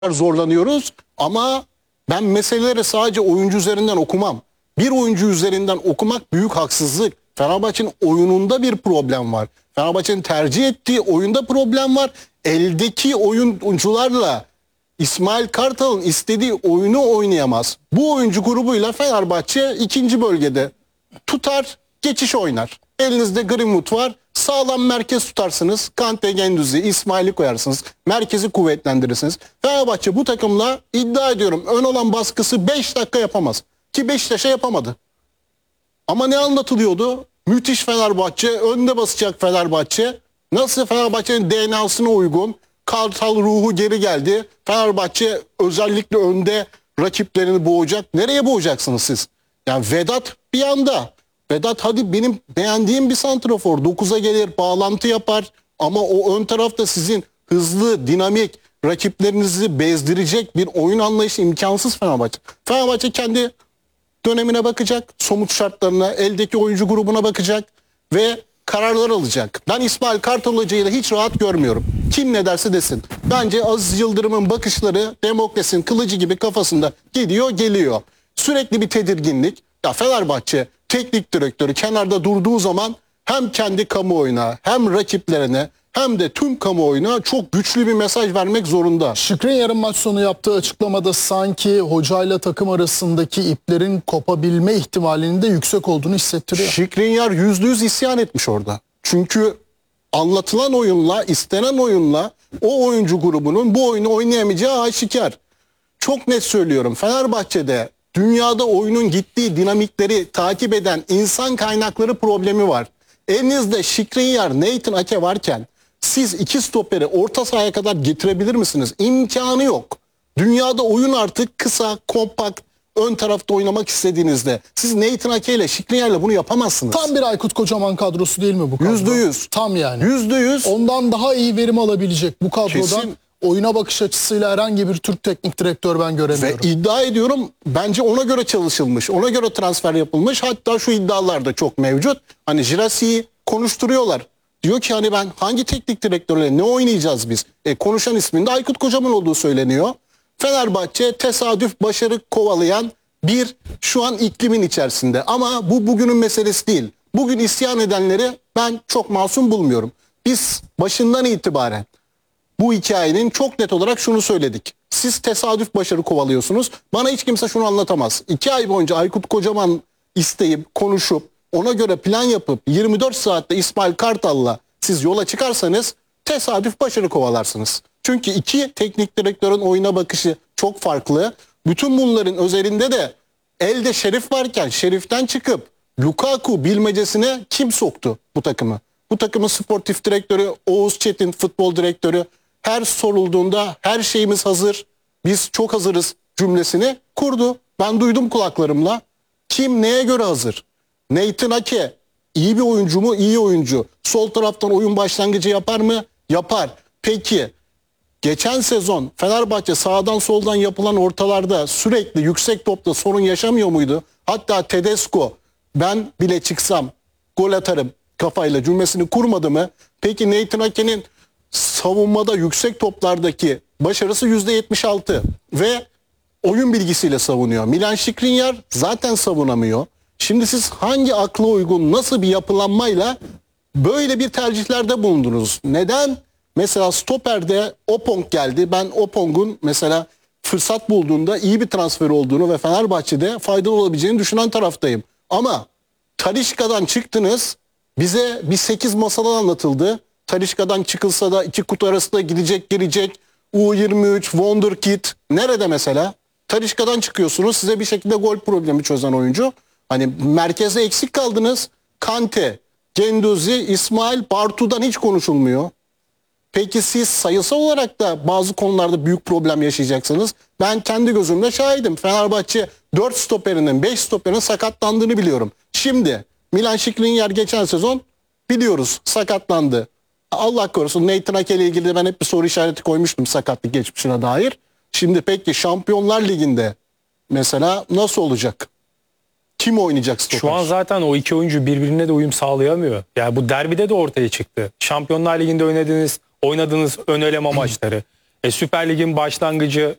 zorlanıyoruz ama ben meseleleri sadece oyuncu üzerinden okumam. Bir oyuncu üzerinden okumak büyük haksızlık. Fenerbahçe'nin oyununda bir problem var. Fenerbahçe'nin tercih ettiği oyunda problem var. Eldeki oyuncularla İsmail Kartal'ın istediği oyunu oynayamaz. Bu oyuncu grubuyla Fenerbahçe ikinci bölgede tutar, geçiş oynar. Elinizde Greenwood var. Sağlam merkez tutarsınız. Kante, Gendüzi, İsmail'i koyarsınız. Merkezi kuvvetlendirirsiniz. Fenerbahçe bu takımla iddia ediyorum ön olan baskısı 5 dakika yapamaz. Ki Beşiktaş'a yapamadı. Ama ne anlatılıyordu? Müthiş Fenerbahçe, önde basacak Fenerbahçe. Nasıl Fenerbahçe'nin DNA'sına uygun? Kartal ruhu geri geldi. Fenerbahçe özellikle önde rakiplerini boğacak. Nereye boğacaksınız siz? Yani Vedat bir anda. Vedat hadi benim beğendiğim bir santrafor. 9'a gelir, bağlantı yapar. Ama o ön tarafta sizin hızlı, dinamik, rakiplerinizi bezdirecek bir oyun anlayışı imkansız Fenerbahçe. Fenerbahçe kendi dönemine bakacak, somut şartlarına, eldeki oyuncu grubuna bakacak ve kararlar alacak. Ben İsmail Kartal Hoca'yı da hiç rahat görmüyorum. Kim ne derse desin. Bence Aziz Yıldırım'ın bakışları Demokras'in kılıcı gibi kafasında gidiyor geliyor. Sürekli bir tedirginlik. Ya Fenerbahçe teknik direktörü kenarda durduğu zaman hem kendi kamuoyuna hem rakiplerine hem de tüm kamuoyuna çok güçlü bir mesaj vermek zorunda. Skriniar'ın maç sonu yaptığı açıklamada sanki hocayla takım arasındaki iplerin kopabilme ihtimalinin de yüksek olduğunu hissettiriyor. Skriniar %100 isyan etmiş orada. Çünkü anlatılan oyunla, istenen oyunla o oyuncu grubunun bu oyunu oynayamayacağı aşikar. Çok net söylüyorum. Fenerbahçe'de dünyada oyunun gittiği dinamikleri takip eden insan kaynakları problemi var. Elinizde Skriniar, Nathan Ake varken siz iki stoperi orta sahaya kadar getirebilir misiniz? İmkanı yok. Dünyada oyun artık kısa, kompakt, ön tarafta oynamak istediğinizde siz Nathan Ake ile Skriniar'la bunu yapamazsınız. Tam bir Aykut Kocaman kadrosu değil mi bu kadro? %100. Tam yani. %100. Ondan daha iyi verim alabilecek bu kadrodan Kesin. oyuna bakış açısıyla herhangi bir Türk teknik direktör ben göremiyorum. Ve iddia ediyorum bence ona göre çalışılmış. Ona göre transfer yapılmış. Hatta şu iddialar da çok mevcut. Hani Jirasi'yi konuşturuyorlar. Diyor ki hani ben hangi teknik direktörle ne oynayacağız biz? Konuşan isminde Aykut Kocaman olduğu söyleniyor. Fenerbahçe tesadüf başarı kovalayan bir şu an iklimin içerisinde. Ama bu bugünün meselesi değil. Bugün isyan edenleri ben çok masum bulmuyorum. Biz başından itibaren bu hikayenin çok net olarak şunu söyledik. Siz tesadüf başarı kovalıyorsunuz. Bana hiç kimse şunu anlatamaz. 2 ay boyunca Aykut Kocaman isteyip, konuşup, ona göre plan yapıp 24 saatte İsmail Kartal'la siz yola çıkarsanız tesadüf başarı kovalarsınız. Çünkü iki teknik direktörün oyuna bakışı çok farklı. Bütün bunların özelinde de elde Şerif varken Şerif'ten çıkıp Lukaku bilmecesine kim soktu bu takımı? Bu takımın sportif direktörü Oğuz Çetin, futbol direktörü her sorulduğunda her şeyimiz hazır, biz çok hazırız cümlesini kurdu. Ben duydum kulaklarımla. Kim neye göre hazır? Nathan Ake iyi bir oyuncu mu? İyi oyuncu. Sol taraftan oyun başlangıcı yapar mı? Yapar. Peki geçen sezon Fenerbahçe sağdan soldan yapılan ortalarda sürekli yüksek topta sorun yaşamıyor muydu? Hatta Tedesco ben bile çıksam gol atarım kafayla cümlesini kurmadı mı? Peki Nathan Ake'nin savunmada yüksek toplardaki başarısı %76 ve oyun bilgisiyle savunuyor. Milan Skriniar zaten savunamıyor. Şimdi siz hangi akla uygun nasıl bir yapılanmayla böyle bir tercihlerde bulundunuz? Neden? Mesela stoperde Opong geldi. Ben Opong'un mesela fırsat bulduğunda iyi bir transfer olduğunu ve Fenerbahçe'de faydalı olabileceğini düşünen taraftayım. Ama Talisca'dan çıktınız. Bize bir 8 masalı anlatıldı. Talisca'dan çıkılsa da iki kutu arasında gidecek gelecek. U23, Wonderkid. Nerede mesela? Talisca'dan çıkıyorsunuz. Size bir şekilde gol problemi çözen oyuncu. Hani merkezde eksik kaldınız. Kante, Gendüzi, İsmail, Bartu'dan hiç konuşulmuyor. Peki siz sayısal olarak da bazı konularda büyük problem yaşayacaksınız. Ben kendi gözümle şahidim. Fenerbahçe 4 stoperinin 5 stoperinin sakatlandığını biliyorum. Şimdi Milan Skriniar geçen sezon biliyoruz sakatlandı. Allah korusun Nathan Ake ile ilgili ben hep bir soru işareti koymuştum sakatlık geçmişine dair. Şimdi peki Şampiyonlar Ligi'nde mesela nasıl olacak? Kim oynayacak stoper? Şu an zaten o iki oyuncu birbirine de uyum sağlayamıyor. Yani bu derbide de ortaya çıktı. Şampiyonlar Ligi'nde oynadığınız ön eleme maçları. Süper Lig'in başlangıcı